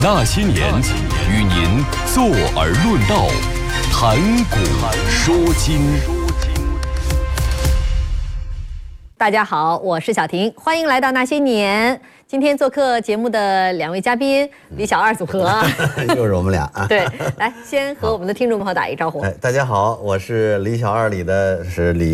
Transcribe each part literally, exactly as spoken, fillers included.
那些年，与您坐而论道，谈古说今。 大家好，我是小婷，欢迎来到那些年。今天做客节目的两位嘉宾，李小二组合， 又是我们俩啊。 对，来先和我们的听众朋友打一招呼。 哎，大家好，我是李小二里的是李。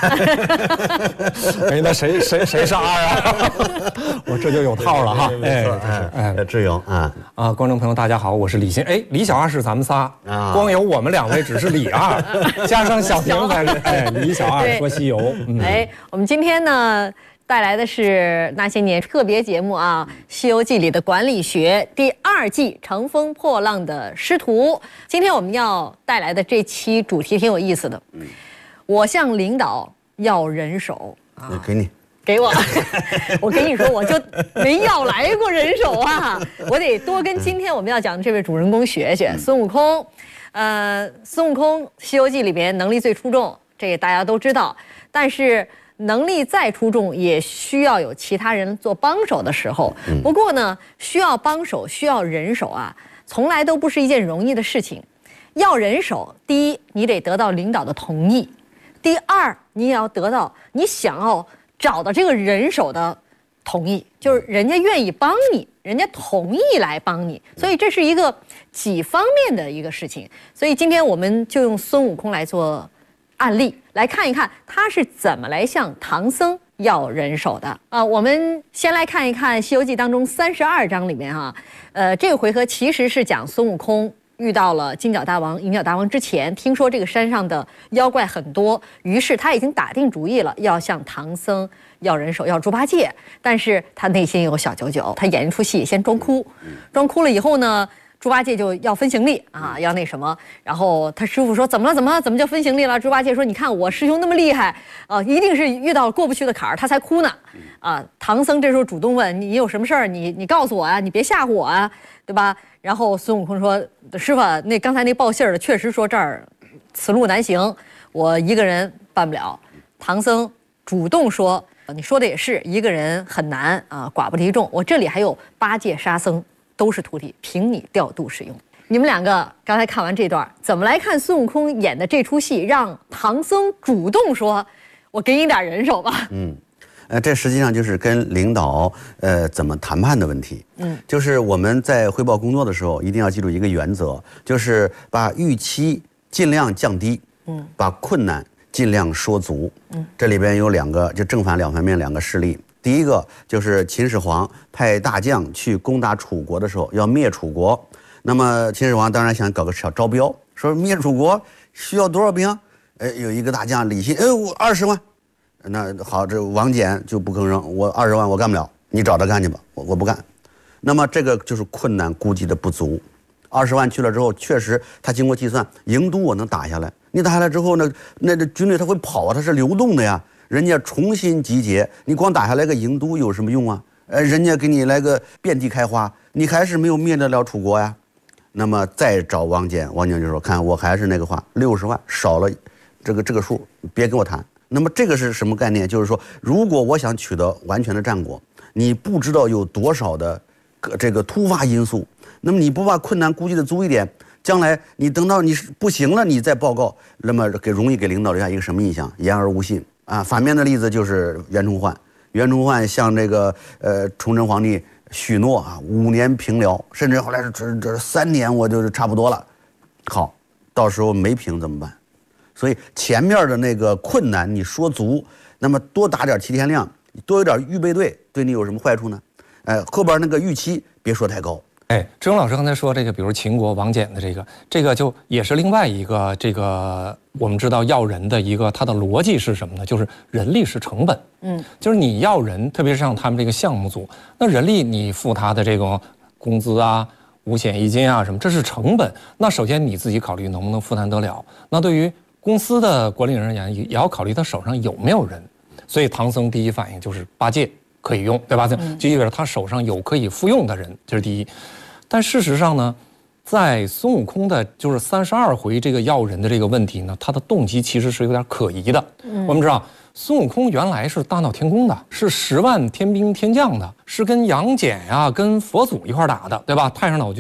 哎，那谁谁谁是二啊？我这就有套了哈。 哎，哎，哎，志勇啊啊，观众朋友大家好，我是李欣。哎，李小二是咱们仨啊，光有我们两位只是李二，加上小婷才是哎李小二说西游。 嗯、哎，我们今天呢带来的是那些年特别节目啊，《西游记》里的管理学第二季乘风破浪的师徒。今天我们要带来的这期主题挺有意思的，嗯，我向领导要人手啊，给你。 给我，我跟你说，我就没要来过人手啊！我得多跟今天我们要讲的这位主人公学学。孙悟空，呃，孙悟空《西游记》里边能力最出众，这个大家都知道。但是能力再出众，也需要有其他人做帮手的时候。不过呢，需要帮手，需要人手啊，从来都不是一件容易的事情。要人手，第一，你得得到领导的同意；第二，你也要得到你想要找到这个人手的同意，就是人家愿意帮你，人家同意来帮你，所以这是一个几方面的一个事情。所以今天我们就用孙悟空来做案例，来看一看他是怎么来向唐僧要人手的啊。我们先来看一看《西游记》当中三十二章里面哈、啊，呃，这个回合其实是讲孙悟空遇到了金角大王、银角大王之前，听说这个山上的妖怪很多，于是他已经打定主意了，要向唐僧要人手，要猪八戒。但是他内心有小九九，他演一出戏，先装哭，装哭了以后呢，猪八戒就要分行李啊，要那什么。然后他师傅说：“怎么了？怎么了？怎么就分行李了？”猪八戒说：“你看我师兄那么厉害啊，一定是遇到过不去的坎儿，他才哭呢。”啊，唐僧这时候主动问：“你有什么事儿？你你告诉我啊，你别吓唬我啊，对吧？”然后孙悟空说：“师傅，那刚才那报信儿的确实说这儿此路难行，我一个人办不了。”唐僧主动说：“你说的也是，一个人很难啊，寡不敌众。我这里还有八戒、沙僧，都是徒弟，凭你调度使用。”你们两个刚才看完这段，怎么来看孙悟空演的这出戏，让唐僧主动说：“我给你点人手吧。”嗯。 呃，这实际上就是跟领导呃怎么谈判的问题。嗯，就是我们在汇报工作的时候，一定要记住一个原则，就是把预期尽量降低，嗯，把困难尽量说足。嗯，这里边有两个，就正反两方面两个事例。第一个就是秦始皇派大将去攻打楚国的时候，要灭楚国。那么秦始皇当然想搞个小招标，说灭楚国需要多少兵？哎，有一个大将李信，哎，我二十万。那好，这王翦就不吭声，我二十万我干不了，你找他干去吧，我我不干。那么这个就是困难估计的不足。二十万去了之后，确实他经过计算，营都我能打下来。你打下来之后呢，那这军队他会跑啊，它是流动的呀。人家重新集结，你光打下来个营都有什么用啊？呃，人家给你来个遍地开花，你还是没有灭得了楚国呀。那么再找王翦，王翦就说：“看我还是那个话，六十万少了这个这个数，别跟我谈。”那么这个是什么概念？就是说，如果我想取得完全的战果，你不知道有多少的这个突发因素，那么你不把困难估计的足一点，将来你等到你不行了，你再报告，那么给容易给领导留下一个什么印象？言而无信啊。反面的例子就是袁崇焕，袁崇焕向这个呃崇祯皇帝许诺啊，五年平辽，甚至后来是这这三年我就是差不多了。好，到时候没平怎么办？所以前面的那个困难你说足，那么多打点齐天亮，多有点预备队，对你有什么坏处呢？哎，后边那个预期别说太高。 哎，志勇老师刚才说这个，比如秦国王翦的这个，这个就也是另外一个这个我们知道要人的一个它的逻辑是什么呢？就是人力是成本。嗯，就是你要人，特别是像他们这个项目组，那人力你付他的这个工资啊、五险一金啊什么，这是成本。那首先你自己考虑能不能负担得了。那对于公司的管理人而言，也要考虑他手上有没有人，所以唐僧第一反应就是八戒可以用，对吧？就意味着他手上有可以复用的人，这是第一。但事实上呢，在孙悟空的就是三十二回这个要人的这个问题呢，他的动机其实是有点可疑的。嗯、我们知道，孙悟空原来是大闹天宫的，是十万天兵天将的，是跟杨戬呀、跟佛祖一块打的，对吧？太上老君。